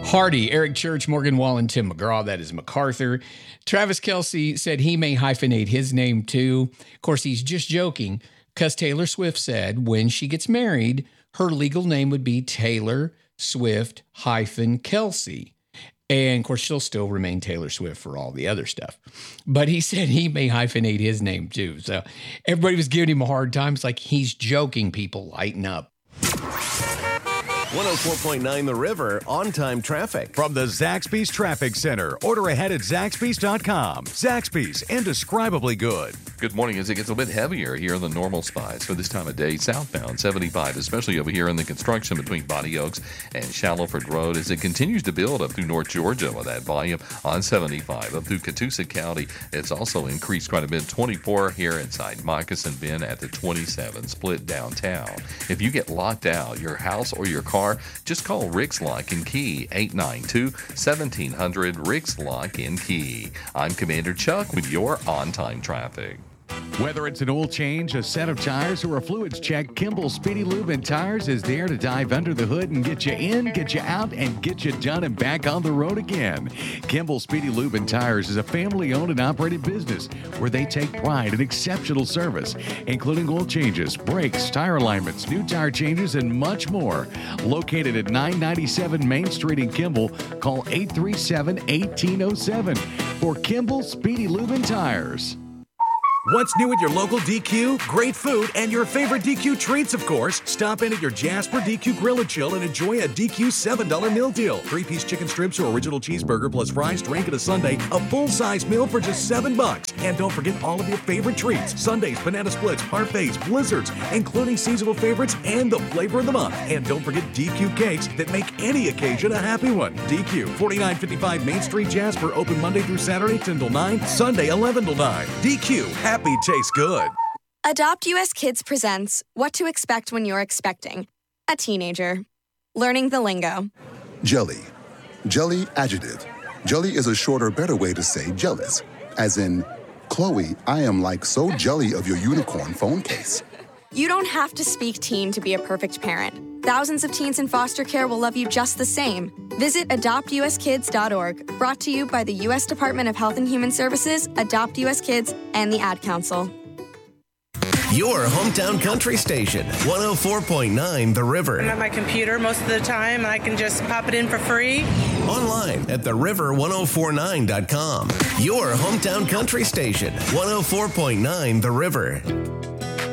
Hardy, Eric Church, Morgan Wallen, Tim McGraw. That is MacArthur. Travis Kelce said he may hyphenate his name too. Of course, he's just joking because Taylor Swift said when she gets married, her legal name would be Taylor Swift Kelce. And of course, she'll still remain Taylor Swift for all the other stuff. But he said he may hyphenate his name too. So everybody was giving him a hard time. It's like he's joking, people. Lighten up. 104.9 The River, on-time traffic. From the Zaxby's Traffic Center. Order ahead at Zaxby's.com. Zaxby's, indescribably good. Good morning. As it gets a bit heavier here in the normal spots for this time of day, southbound 75, especially over here in the construction between Bonnie Oaks and Shallowford Road, as it continues to build up through North Georgia with that volume on 75. Up through Catoosa County, it's also increased quite a bit. 24 here inside Moccasin Bend at the 27, split downtown. If you get locked out, your house or your car, just call Rick's Lock and Key, 892-1700, Rick's Lock and Key. I'm Commander Chuck with your on-time traffic. Whether it's an oil change, a set of tires, or a fluids check, Kimball Speedy Lube and Tires is there to dive under the hood and get you in, get you out, and get you done and back on the road again. Kimball Speedy Lube and Tires is a family-owned and operated business where they take pride in exceptional service, including oil changes, brakes, tire alignments, new tire changes, and much more. Located at 997 Main Street in Kimball, call 837-1807 for Kimball Speedy Lube and Tires. What's new at your local DQ? Great food and your favorite DQ treats, of course. Stop in at your Jasper DQ Grill and Chill and enjoy a DQ $7 meal deal. 3-piece chicken strips or original cheeseburger plus fries, drink, and a sundae. A full-size meal for just $7. And don't forget all of your favorite treats. Sundaes, banana splits, parfaits, blizzards, including seasonal favorites and the flavor of the month. And don't forget DQ cakes that make any occasion a happy one. DQ, 4955 Main Street, Jasper. Open Monday through Saturday, 10 till 9. Sunday, 11 till 9. DQ, happy tastes good. Adopt US Kids presents What to Expect When You're Expecting a Teenager. Learning the lingo. Jelly. Jelly adjective. Jelly is a shorter, better way to say jealous. As in, Chloe, I am like so jelly of your unicorn phone case. You don't have to speak teen to be a perfect parent. Thousands of teens in foster care will love you just the same. Visit adoptuskids.org, brought to you by the U.S. Department of Health and Human Services, Adopt U.S. Kids, and the Ad Council. Your hometown country station, 104.9 The River. I'm at my computer most of the time, and I can just pop it in for free. Online at theriver1049.com. Your hometown country station, 104.9 The River.